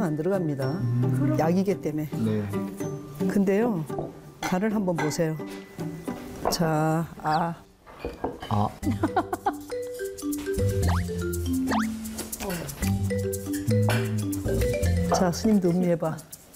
안 들어갑니다. 약이기 때문에. 네. 근데요, 간을 한번 보세요. 자, 아, 자, 스님도 음미해봐.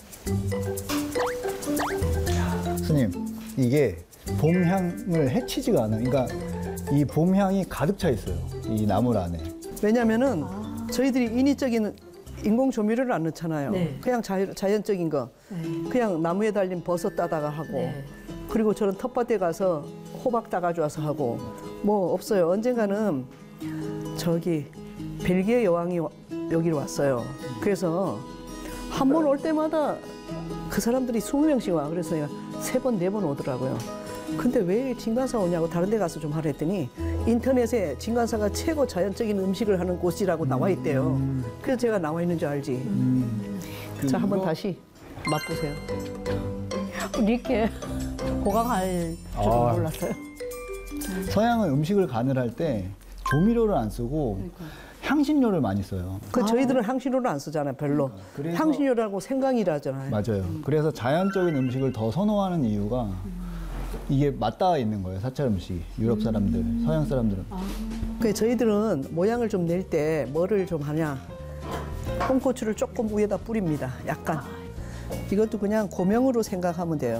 스님, 이게 봄향을 해치지가 않아요. 그러니까 이 봄향이 가득 차 있어요. 이 나물 안에. 왜냐면은 저희들이 인위적인 인공 조미료를 안 넣잖아요. 네. 그냥 자연적인 거. 그냥 나무에 달린 버섯 따다가 하고. 네. 그리고 저는 텃밭에 가서 호박 따가져와서 하고. 뭐 없어요. 언젠가는 저기 벨기에 여왕이 여기로 왔어요. 그래서 한 번 올 때마다 그 사람들이 20명씩 와. 그래서 내가 3번, 4번 오더라고요. 근데 왜 진간사 오냐고 다른 데 가서 좀 하라 했더니 인터넷에 진간사가 최고 자연적인 음식을 하는 곳이라고 나와 있대요. 그래서 제가 나와 있는 줄 알지. 자, 한번 다시 맛보세요. 이렇게 고강할 줄은 아. 몰랐어요. 서양은 음식을 간을 할 때 조미료를 안 쓰고 향신료를 많이 써요. 저희들은 향신료를 안 쓰잖아요, 별로. 그래서- 향신료라고 생강이라 하잖아요. 맞아요. 그래서 자연적인 음식을 더 선호하는 이유가 이게 맞닿아 있는 거예요. 사찰 음식이. 유럽 사람들, 서양 사람들은. 그래서 저희들은 모양을 좀 낼 때 뭐를 좀 하냐. 홍고추를 조금 위에다 뿌립니다, 약간. 이것도 그냥 고명으로 생각하면 돼요.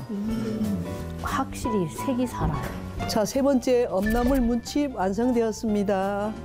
확실히 색이 살아요. 자, 3번째 엄나물 무침 완성되었습니다.